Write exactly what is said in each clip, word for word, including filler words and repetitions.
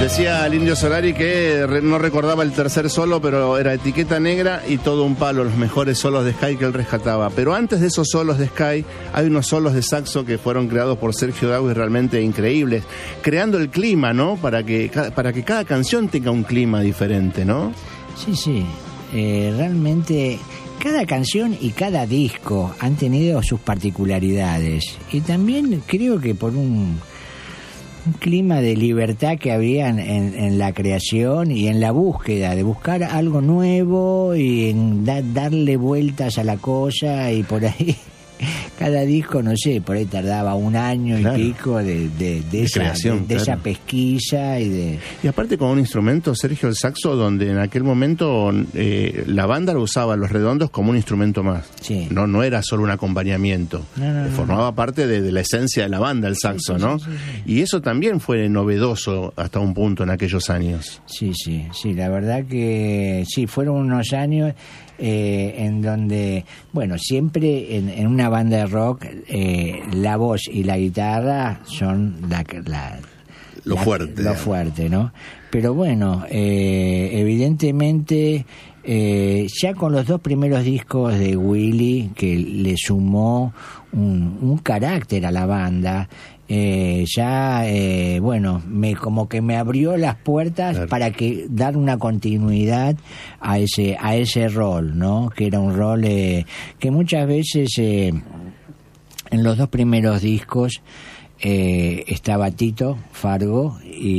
Decía el Indio Solari que no recordaba el tercer solo, pero era etiqueta negra y todo un palo, los mejores solos de Sky que él rescataba. Pero antes de esos solos de Sky, hay unos solos de saxo que fueron creados por Sergio Dawi realmente increíbles, creando el clima, ¿no? Para que, para que cada canción tenga un clima diferente, ¿no? Sí, sí. Eh, realmente cada canción y cada disco han tenido sus particularidades. Y también creo que por un... un clima de libertad que había en, en, en la creación y en la búsqueda, de buscar algo nuevo y en da, darle vueltas a la cosa, y por ahí cada disco, no sé, por ahí tardaba un año claro. y pico de, de, de, de esa, creación, de, de claro. esa pesquisa y de... Y aparte con un instrumento, Sergio, el saxo, donde en aquel momento eh, la banda lo usaba los redondos como un instrumento más. Sí. No, no era solo un acompañamiento. No, no, no, formaba no. parte de, de la esencia de la banda, el saxo, sí, sí, ¿no? Sí, sí, sí. Y eso también fue novedoso hasta un punto en aquellos años. Sí, sí, sí, la verdad que sí, fueron unos años... Eh, en donde, bueno, siempre en, en una banda de rock eh, la voz y la guitarra son la, la, lo la, fuerte, lo fuerte, ¿no? Pero bueno, eh, evidentemente eh, ya con los dos primeros discos de Willy, que le sumó un, un carácter a la banda, Eh, ya eh, bueno, me como que me abrió las puertas claro. para que dar una continuidad a ese a ese rol, ¿no? Que era un rol eh, que muchas veces eh, en los dos primeros discos eh, estaba Tito Fargo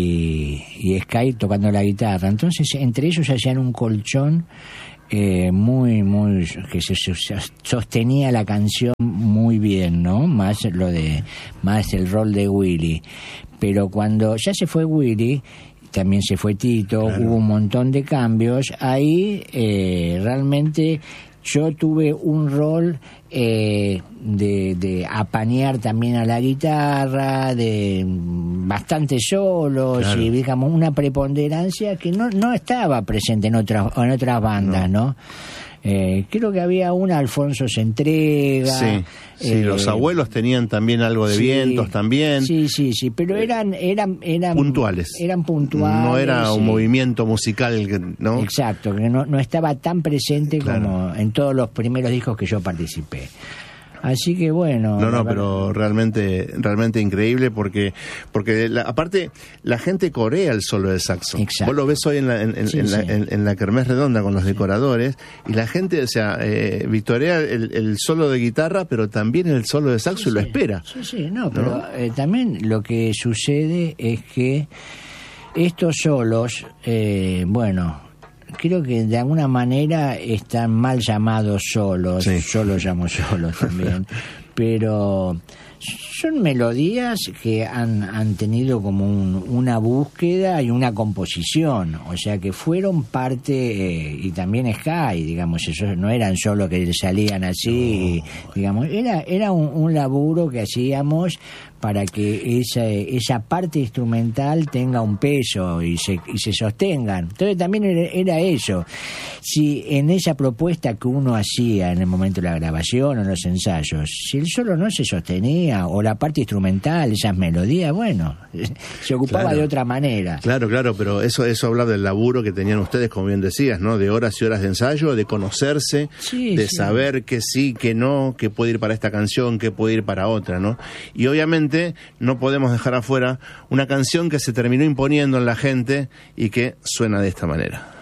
y, y Sky tocando la guitarra, entonces entre ellos hacían un colchón Eh, muy, muy, que se sostenía la canción muy bien, ¿no? Más lo de, más el rol de Willy. Pero cuando ya se fue Willy, también se fue Tito, claro. hubo un montón de cambios, ahí eh, realmente yo tuve un rol eh, de, de apañar también a la guitarra, de bastantes solos claro. y digamos una preponderancia que no no estaba presente en otras en otras bandas, ¿no? ¿no? Eh, creo que había una, Alfonso se entrega. Sí, sí eh, los abuelos tenían también algo de sí, vientos también. Sí, sí, sí, pero eran eran eran puntuales. Eran puntuales. No era un sí. movimiento musical, ¿no? Exacto, que no, no estaba tan presente claro. como en todos los primeros discos que yo participé. Así que bueno. No, no, pero realmente, realmente increíble porque, porque la, aparte la gente corea el solo de saxo. Exacto. Vos lo ves hoy en la, en, sí, en, sí. la, en, en la Kermés Redonda con los sí. decoradores y la gente, o sea, eh, victorea el, el solo de guitarra, pero también el solo de saxo sí, y lo sí. espera. Sí, sí, no, pero ¿no? Eh, también lo que sucede es que estos solos, eh, bueno, creo que de alguna manera están mal llamados solos, sí. yo los llamo solos también, pero son melodías que han, han tenido como un, una búsqueda y una composición, o sea que fueron parte, eh, y también Sky, digamos, eso no eran solo que salían así, no. digamos, era, era un, un laburo que hacíamos para que esa esa parte instrumental tenga un peso y se y se sostengan. Entonces también era, era eso. Si en esa propuesta que uno hacía en el momento de la grabación o en los ensayos, si el solo no se sostenía o la parte instrumental, esas melodías, bueno, se ocupaba claro. de otra manera. Claro, claro, pero eso eso habla del laburo que tenían ustedes, como bien decías, ¿no? De horas y horas de ensayo, de conocerse, sí, de sí. saber que sí, que no, que puede ir para esta canción, que puede ir para otra, ¿no? Y obviamente no podemos dejar afuera una canción que se terminó imponiendo en la gente y que suena de esta manera.